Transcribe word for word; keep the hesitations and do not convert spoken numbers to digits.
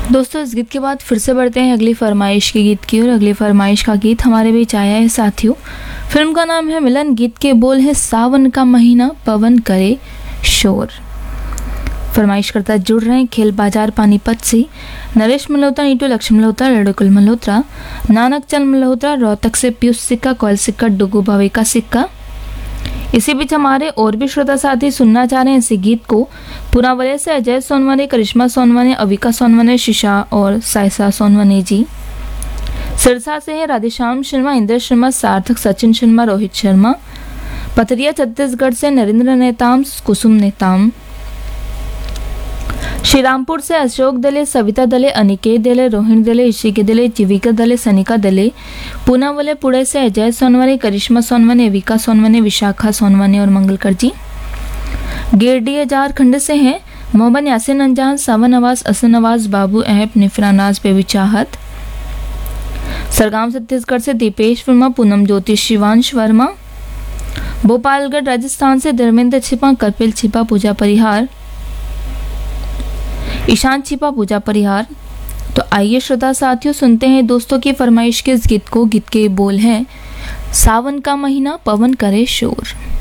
दोस्तों इस गीत के बाद फिर से बढ़ते हैं अगली फरमाइश के गीत की ओर। अगली फरमाइश का गीत हमारे बीच आया है साथियों। फिल्म का नाम है मिलन, गीत के बोल है सावन का महीना पवन करे शोर। फरमाइश करता जुड़ रहे हैं खेल बाजार पानीपत से नरेश मल्होत्रा, नीटू लक्ष्मण मल्होत्रा, रेणुकुल मल्होत्रा, नानक चंद मल्होत्रा, रोहतक से पीयूष सिक्का, कोयल सिक्का, डुगू भविका सिक्का। इसी बीच हमारे और भी श्रोता साथी सुनना चाह रहे हैं इसी गीत को। पुनावले से अजय सोनवने, करिश्मा सोनवने, अविका सोनवने, शिशा और साइसा सोनवने जी। सिरसा से है राधेश्याम शर्मा, इंद्र शर्मा, सार्थक, सचिन शर्मा, रोहित शर्मा। पथरिया छत्तीसगढ़ से नरेंद्र नेताम, कुसुम नेताम। श्रीरामपुर से अशोक दले, सविता दले, अनिकेत दले, रोहिणी दले, ईशिका दले, जीविका दले, सनिका दले। पूनावले पुणे से अजय सोनवने, करिश्मा सोनवने, अविका सोनवने, विशाखा सोनवने और मंगलकर जी। गिरडीह झारखंड से हैं मोहम्मद यासिन अंजान, सावन नवाज, असन नवाज, बाबू ऐप, निफरानाज, बेबी चाहत। सरगाम छत्तीसगढ़ से दीपेश वर्मा, पूनम ज्योति, शिवांश वर्मा। भोपालगढ़ राजस्थान से धर्मेंद्र छिपा, कपिल छिपा, पूजा परिहार, ईशान छिपा, पूजा परिहार। तो आइए श्रोता साथियों सुनते हैं दोस्तों की फरमाइश के इस गीत को। गीत के बोल हैं सावन का महीना पवन करे शोर।